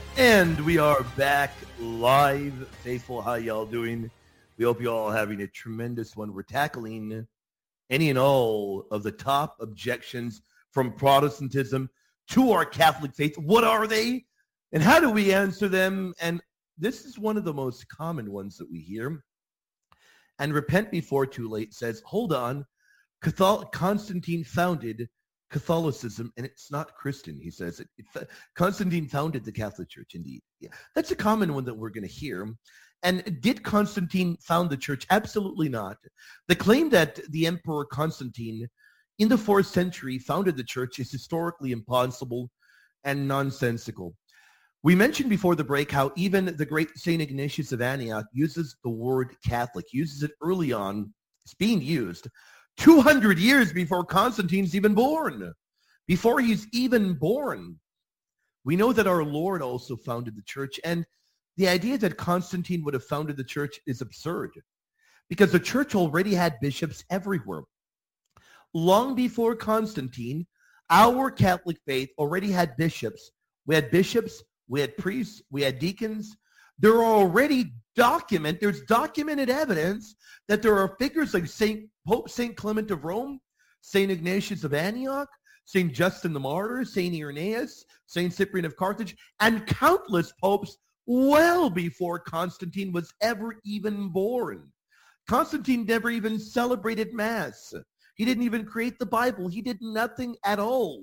And we are back live. Faithful, how y'all doing? We hope you all having a tremendous one. We're tackling any and all of the top objections from Protestantism to our Catholic faith. What are they? And how do we answer them? And this is one of the most common ones that we hear. And Repent Before Too Late says, hold on, Constantine founded Catholicism, and it's not Christian, he says. Constantine founded the Catholic Church, indeed. Yeah, that's a common one that we're going to hear. And did Constantine found the church? Absolutely not. The claim that the Emperor Constantine in the 4th century founded the church is historically impossible and nonsensical. We mentioned before the break how even the great St. Ignatius of Antioch uses the word Catholic, uses it early on. It's being used 200 years before Constantine's even born. Before he's even born. We know that our Lord also founded the church, and the idea that Constantine would have founded the church is absurd because the church already had bishops everywhere. Long before Constantine, our Catholic faith already had bishops. We had bishops, we had priests, we had deacons. There are already there's documented evidence that there are figures like Pope St. Clement of Rome, St. Ignatius of Antioch, St. Justin the Martyr, St. Irenaeus, St. Cyprian of Carthage, and countless popes well before Constantine was ever even born. Constantine never even celebrated Mass. He didn't even create the Bible. He did nothing at all.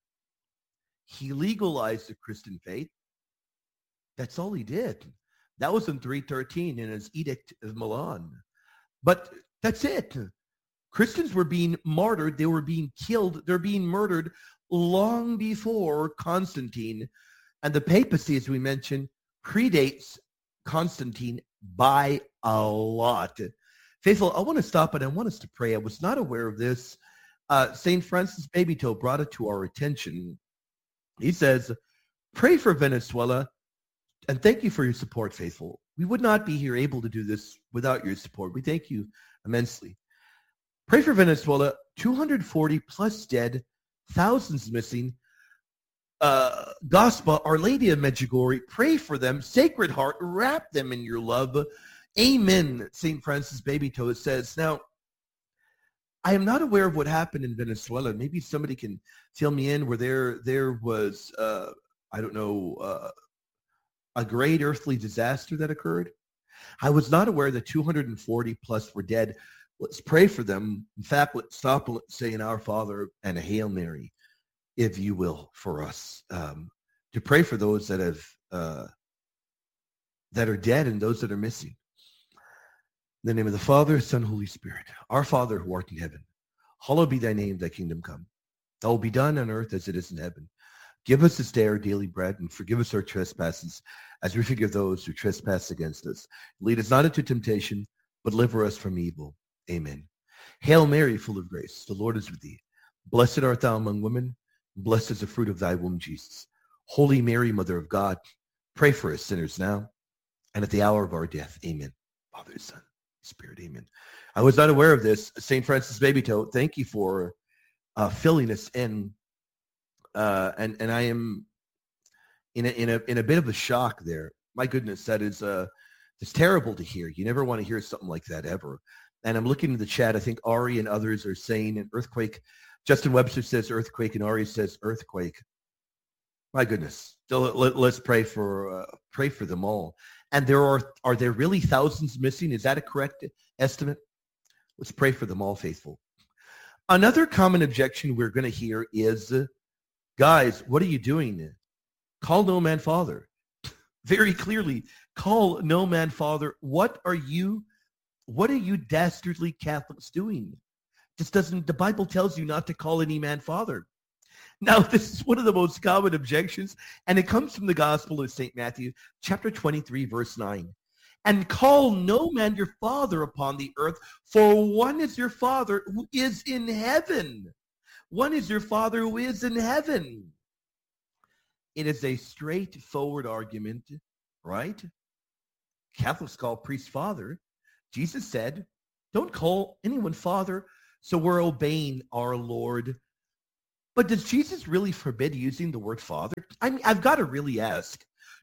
He legalized the Christian faith. That's all he did. That was in 313 in his Edict of Milan. But that's it. Christians were being martyred. They were being killed. They're being murdered long before Constantine. And the papacy, as we mentioned, predates Constantine by a lot. Faithful, I want to stop and I want us to pray. I was not aware of this. St. Francis Babytoe brought it to our attention. He says, pray for Venezuela. And thank you for your support, faithful. We would not be here able to do this without your support. We thank you immensely. Pray for Venezuela. 240 plus dead, thousands missing. Gospel, Our Lady of Medjugorje, pray for them. Sacred Heart, wrap them in your love. Amen, St. Francis Babytoe says. Now, I am not aware of what happened in Venezuela. Maybe somebody can fill me in where there was, a great earthly disaster that occurred. I was not aware that 240 plus were dead. Let's pray for them. In fact, let's stop saying Our Father and a Hail Mary, if you will, for us, to pray for those that are dead and those that are missing. In the name of the Father, Son, Holy Spirit. Our Father who art in heaven, hallowed be thy name, thy kingdom come. Thy will be done on earth as it is in heaven. Give us this day our daily bread, and forgive us our trespasses, as we forgive those who trespass against us. Lead us not into temptation, but deliver us from evil. Amen. Hail Mary, full of grace, the Lord is with thee. Blessed art thou among women, and blessed is the fruit of thy womb, Jesus. Holy Mary, Mother of God, pray for us sinners now, and at the hour of our death. Amen. Father, Son, Spirit, amen. I was not aware of this. St. Francis Babytoe, thank you for filling us in. And I am in a bit of a shock there. My goodness, that is it's terrible to hear. You never want to hear something like that ever. And I'm looking at the chat. I think Ari and others are saying an earthquake. Justin Webster says earthquake, and Ari says earthquake. My goodness. So let's pray for them all. And are there really thousands missing? Is that a correct estimate? Let's pray for them all, faithful. Another common objection we're going to hear is, guys, what are you doing? Call no man father. Very clearly, call no man father. What are you dastardly Catholics doing? The Bible tells you not to call any man father. Now, this is one of the most common objections, and it comes from the Gospel of St. Matthew, chapter 23, verse 9. And call no man your father upon the earth, for one is your Father who is in heaven. One is your Father who is in heaven. It is a straightforward argument, right? Catholics call priest father. Jesus said, don't call anyone father, so we're obeying our Lord. But does Jesus really forbid using the word father? I mean, I've got to really ask,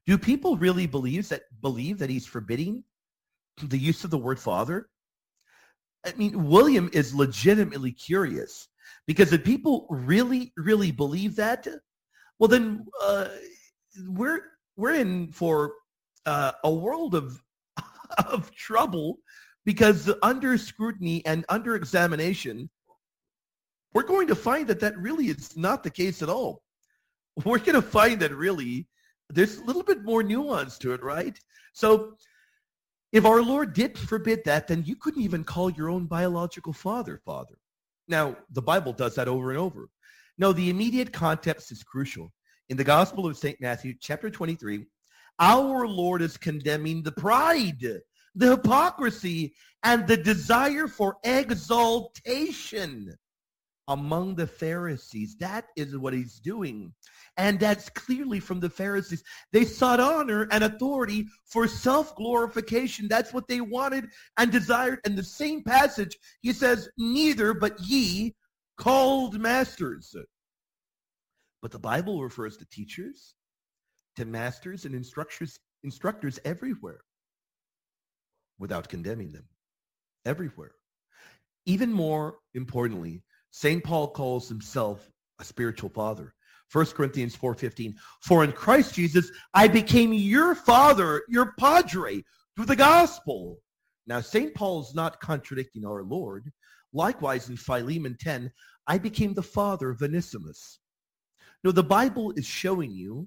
Do people really believe that he's forbidding the use of the word Father? I mean, William is legitimately curious because if people really, really believe that, well, then we're in for a world of of trouble because under scrutiny and under examination, we're going to find that really is not the case at all. We're going to find that really there's a little bit more nuance to it, right? So if our Lord did forbid that, then you couldn't even call your own biological father, Father. Now, the Bible does that over and over. No, the immediate context is crucial. In the Gospel of St. Matthew, chapter 23, our Lord is condemning the pride, the hypocrisy, and the desire for exaltation among the Pharisees. That is what he's doing. And that's clearly from the Pharisees. They sought honor and authority for self-glorification. That's what they wanted and desired. And the same passage, he says, neither but ye called masters. But the Bible refers to teachers, to masters and instructors everywhere without condemning them. Everywhere. Even more importantly, St. Paul calls himself a spiritual father. 1 Corinthians 4:15, for in Christ Jesus, I became your father, your padre, through the gospel. Now, St. Paul is not contradicting our Lord. Likewise, in Philemon 10, I became the father of Onesimus. No, the Bible is showing you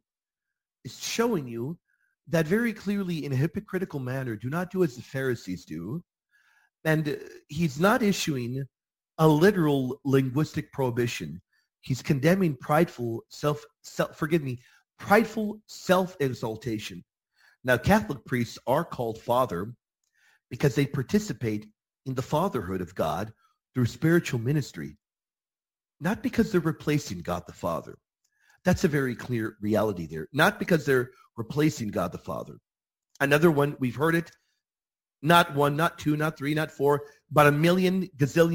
that very clearly in a hypocritical manner. Do not do as the Pharisees do. And he's not issuing a literal linguistic prohibition. He's condemning prideful self-exaltation. Now, Catholic priests are called father because they participate in the fatherhood of God through spiritual ministry, not because they're replacing God the Father. That's a very clear reality there. Not because they're replacing God the Father. Another one, we've heard it, not one, not two, not three, not four, but a million,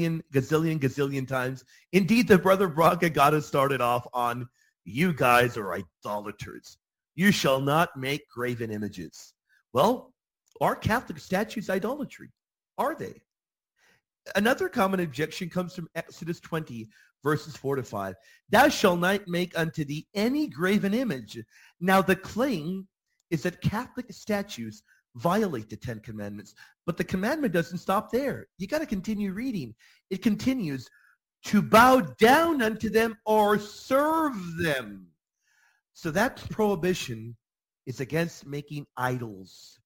gazillion times. Indeed, the Brother Braga got us started off on, you guys are idolaters. You shall not make graven images. Well, are Catholic statues idolatry? Are they? Another common objection comes from Exodus 20, verses 4-5. Thou shalt not make unto thee any graven image. Now, the claim is that Catholic statues violate the Ten Commandments. But the commandment doesn't stop there. You got to continue reading. It continues to bow down unto them or serve them. So that prohibition is against making idols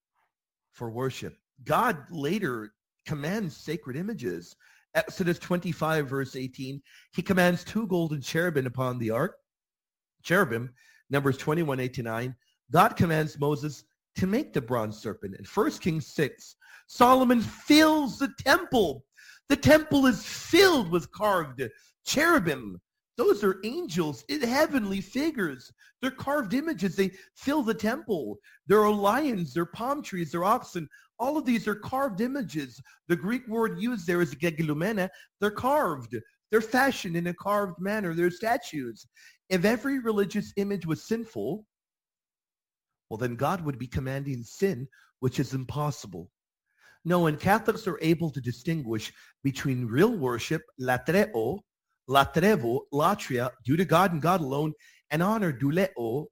for worship. God later commands sacred images. Exodus 25, verse 18, he commands 2 golden cherubim upon the ark. Cherubim, Numbers 21, 8-9. God commands Moses to make the bronze serpent. In 1 Kings 6, Solomon fills the temple. The temple is filled with carved cherubim. Those are angels, heavenly figures. They're carved images. They fill the temple. There are lions, there are palm trees, there are oxen. All of these are carved images. The Greek word used there is gegilumena. They're carved. They're fashioned in a carved manner. They're statues. If every religious image was sinful, well, then God would be commanding sin, which is impossible. No, and Catholics are able to distinguish between real worship, latreo, latrevo, latria, due to God and God alone, and honor, duleo,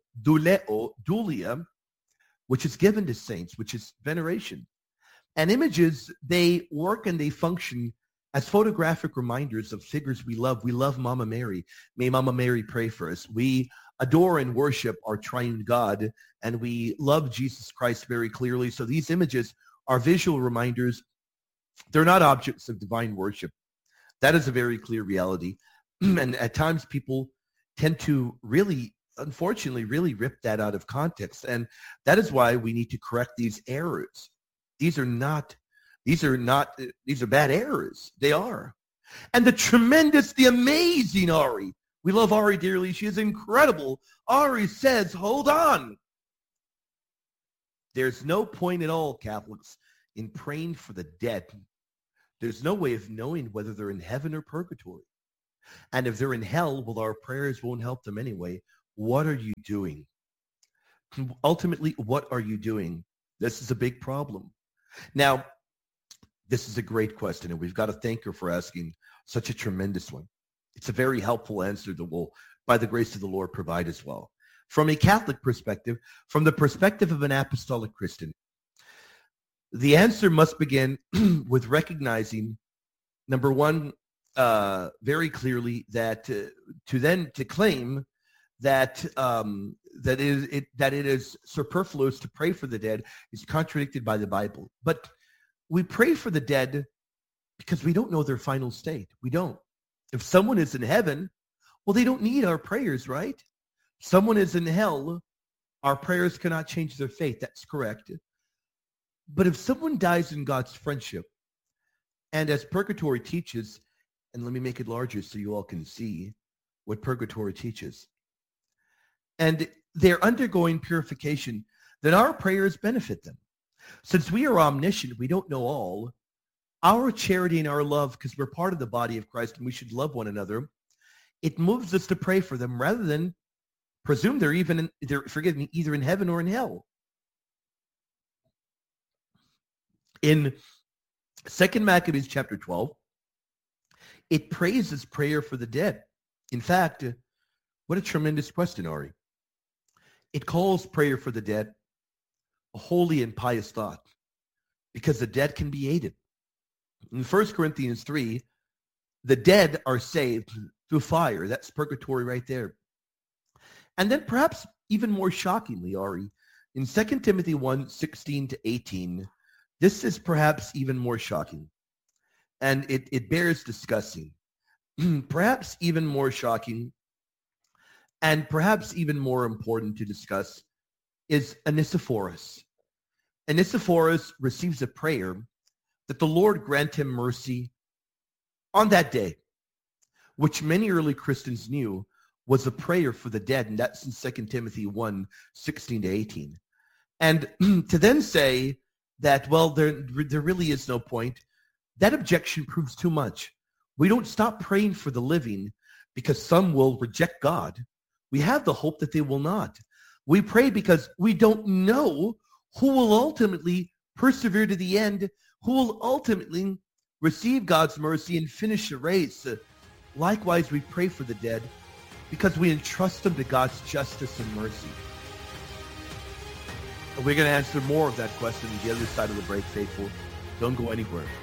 dulia, which is given to saints, which is veneration. And images, they work and they function as photographic reminders of figures we love. We love Mama Mary. May Mama Mary pray for us. We adore and worship our triune God, and we love Jesus Christ very clearly. So these images are visual reminders. They're not objects of divine worship. That is a very clear reality. And at times people tend to really, unfortunately, really rip that out of context. And that is why we need to correct these errors. These are bad errors. They are. And the amazing Ari. We love Ari dearly. She is incredible. Ari says, hold on. There's no point at all, Catholics, in praying for the dead. There's no way of knowing whether they're in heaven or purgatory. And if they're in hell, well, our prayers won't help them anyway. What are you doing? ultimately, what are you doing? This is a big problem. Now, this is a great question, and we've got to thank her for asking such a tremendous one. It's a very helpful answer that will, by the grace of the Lord, provide as well. From a Catholic perspective, from the perspective of an apostolic Christian, the answer must begin with recognizing, number one, very clearly that to claim that that it is superfluous to pray for the dead is contradicted by the Bible. But we pray for the dead because we don't know their final state. We don't. If someone is in heaven, well, they don't need our prayers, right? Someone is in hell, our prayers cannot change their fate. That's correct. But if someone dies in God's friendship, and as purgatory teaches, and let me make it larger so you all can see what purgatory teaches, and they're undergoing purification, then our prayers benefit them. Since we are omniscient, we don't know all, our charity and our love, because we're part of the body of Christ and we should love one another, it moves us to pray for them rather than presume they're either in heaven or in hell. In 2 Maccabees chapter 12, it praises prayer for the dead. In fact, what a tremendous question, Ari. It calls prayer for the dead a holy and pious thought because the dead can be aided. In 1 Corinthians 3, the dead are saved through fire. That's purgatory right there. And then perhaps even more shockingly, Ari, in 2 Timothy 1, 16 to 18, this is perhaps even more shocking. And it bears discussing. Perhaps even more shocking and perhaps even more important to discuss is Onesiphorus. Onesiphorus receives a prayer that the Lord grant him mercy on that day, which many early Christians knew was a prayer for the dead, and that's in 2 Timothy 1, 16 to 18. And to then say that, well, there really is no point, that objection proves too much. We don't stop praying for the living because some will reject God. We have the hope that they will not. We pray because we don't know who will ultimately persevere to the end, who will ultimately receive God's mercy and finish the race. Likewise, we pray for the dead because we entrust them to God's justice and mercy. And we're going to answer more of that question on the other side of the break, faithful. Don't go anywhere.